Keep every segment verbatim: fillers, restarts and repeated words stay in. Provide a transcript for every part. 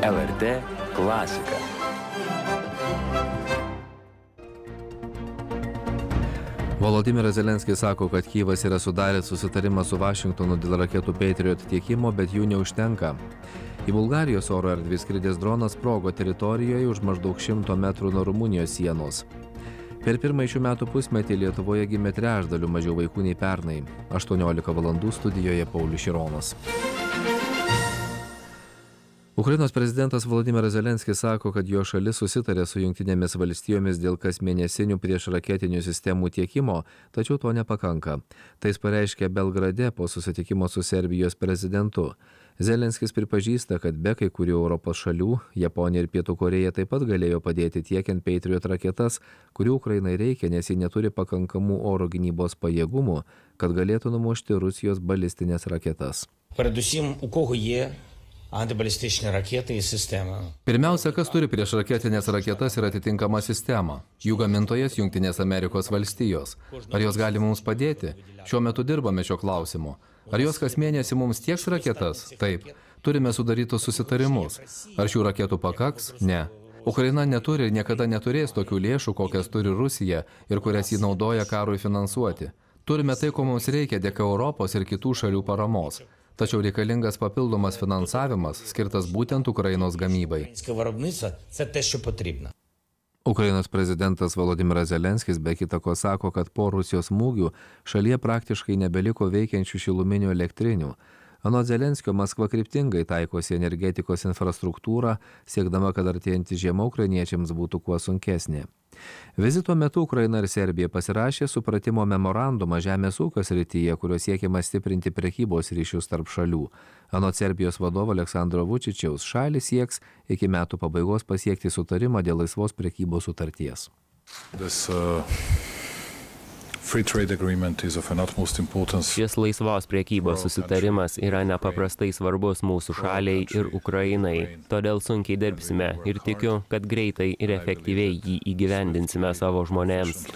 L R T klasika. Volodymyras Zelenskis sako, kad Kyjivas yra sudaręs susitarimą su Vašingtonu dėl raketų Patriot tiekimo, bet jų neužtenka. Į Bulgarijos oro erdvę skridęs dronas sprogo teritorijoje už maždaug šimto metrų nuo Rumunijos sienos. Per pirmąjį šių metų pusmetį Lietuvoje gimė trečdaliu mažiau vaikų nei pernai. aštuoniolika valandų studijoje Paulius Šironas. Ukrainos prezidentas Volodymyras Zelenskis sako, kad jo šalis susitarė su Jungtinėmis valstijomis dėl kasmėnesinių priešraketinių sistemų tiekimo, tačiau to nepakanka. Tai jis pareiškė Belgrade po susitikimo su Serbijos prezidentu. Zelenskis pripažįsta, kad be kai kurių Europos šalių, Japonija ir Pietų Korėja taip pat galėjo padėti tiekiant Patriot raketas, kurių Ukrainai reikia, nes ji neturi pakankamų oro gynybos pajėgumų, kad galėtų numušti Rusijos balistinės raketas. Передусім, у кого є антибалістичні ракети і система. Pirmiausia, kas turi priešraketinės raketas ir atitinkamą sistemą. Jų gamintojas Jungtinės Amerikos valstijos. Ar jos gali mums padėti? Šiuo metu dirbame šio klausimu. Ar jos kas mėnesį mums tieks raketas? Taip. Turime sudarytus susitarimus. Ar šių raketų pakaks? Ne. Ukraina neturi ir niekada neturės tokių lėšų, kokias turi Rusija ir kurias jį naudoja karui finansuoti. Turime tai, ko mums reikia dėka Europos ir kitų šalių paramos. Tačiau reikalingas papildomas finansavimas, skirtas būtent Ukrainos gamybai. Це те, що потрібно. Ukrainos prezidentas Volodymyras Zelenskis be kita ko sako, kad po Rusijos smūgių šalyje praktiškai nebeliko veikiančių šiluminių elektrinių. Anot Zelenskio, Maskva kryptingai taikosi energetikos infrastruktūrą, siekdama, kad artėjanti žiema ukrainiečiams būtų kuo sunkesnė. Vizito metu Ukraina ir Serbija pasirašė supratimo memorandumą žemės ūkio srityje, kuriuo siekiama stiprinti prekybos ryšius tarp šalių. Anot Serbijos vadovo Aleksandro Vučičiaus, šalys sieks iki metų pabaigos pasiekti sutarimą dėl laisvos prekybos sutarties. This, uh... Šis laisvos priekybos susitarimas yra nepaprastai svarbus mūsų šaliai ir Ukrainai. Todėl sunkiai dirbsime ir tikiu, kad greitai ir efektyviai jį įgyvendinsime savo žmonėms.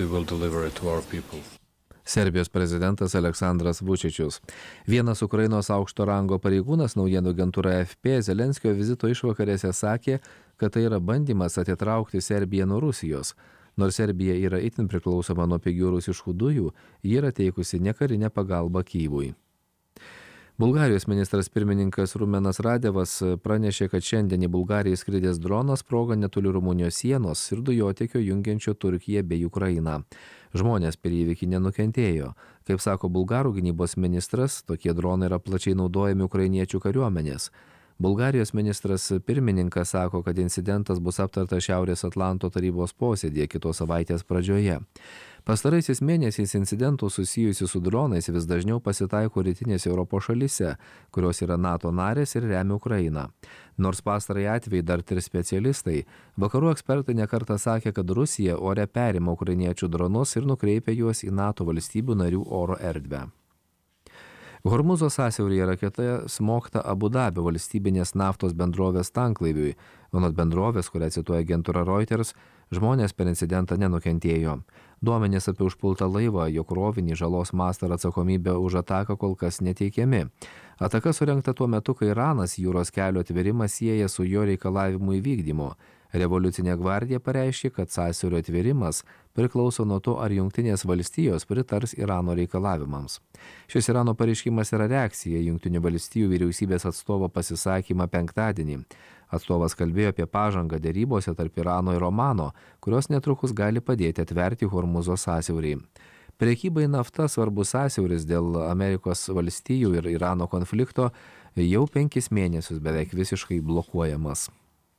Serbijos prezidentas Aleksandras Vučičius. Vienas Ukrainos aukšto rango pareigūnas naujienų agentūra A F P Zelenskio vizito išvakarėse sakė, kad tai yra bandymas atitraukti Serbiją nuo Rusijos. Nors Serbija yra itin priklausoma nuo pigių rusiškų dujų, ji yra teikusi nekarinę pagalbą Kyjivui. Bulgarijos ministras pirmininkas Rumenas Radevas pranešė, kad šiandien į Bulgariją skridęs dronas sprogo netoli Rumunijos sienos ir dujotiekio jungiančio Turkiją bei Ukrainą. Žmonės per įvykį nenukentėjo. Kaip sako bulgarų gynybos ministras, tokie dronai yra plačiai naudojami ukrainiečių kariuomenės. Bulgarijos ministras pirmininkas sako, kad incidentas bus aptartas Šiaurės Atlanto tarybos posėdėje kitos savaitės pradžioje. Pastaraisiais mėnesiais incidentų susijusių su dronais vis dažniau pasitaiko rytinėse Europos šalyse, kurios yra NATO narės ir remia Ukrainą. Nors pastarąjį atvejį dar tris specialistai, vakarų ekspertai nekartą sakė, kad Rusija ore perima ukrainiečių dronus ir nukreipia juos į NATO valstybių narių oro erdvę. Hormuzo sąsiauryje raketa smogta Abu Dabio valstybinės naftos bendrovės tanklaiviui. Anot bendrovės, kurią cituoja agentūra Reuters, žmonės per incidentą nenukentėjo. Duomenys apie užpultą laivą, jo krovinį, žalos mastą ir atsakomybę už ataką kol kas neteikiami. Ataka surengta tuo metu, kai Iranas jūros kelio atvėrimą sieja su jo reikalavimu įvykdymu. Revoliucinė gvardija pareiškė, kad sąsiaurio atvėrimas priklauso nuo to, ar Jungtinės valstijos pritars Irano reikalavimams. Šis Irano pareiškimas yra reakcija į Jungtinių valstijų vyriausybės atstovo pasisakymą penktadienį. Atstovas kalbėjo apie pažangą dėrybose tarp Irano ir Omano, kurios netrukus gali padėti atverti Hormuzo sąsiaurį. Prekybai nafta svarbus sąsiauris dėl Amerikos valstijų ir Irano konflikto jau penkis mėnesius beveik visiškai blokuojamas.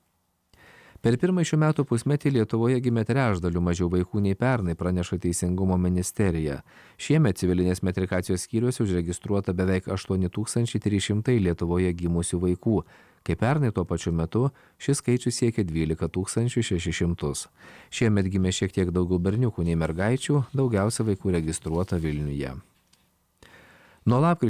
Per pirmąjį šių metų pusmetį Lietuvoje gimė trečdaliu mažiau vaikų nei pernai, praneša Teisingumo ministerija. Šiemet civilinės metrikacijos skyriuose užregistruota beveik aštuoni tūkstančiai trys šimtai Lietuvoje gimusių vaikų, kai pernai tuo pačiu metu šis skaičius siekia dvylika tūkstančių šešis šimtus. Šiemet gimė šiek tiek daugiau berniukų nei mergaičių, daugiausia vaikų registruota Vilniuje. Nuo lapkričio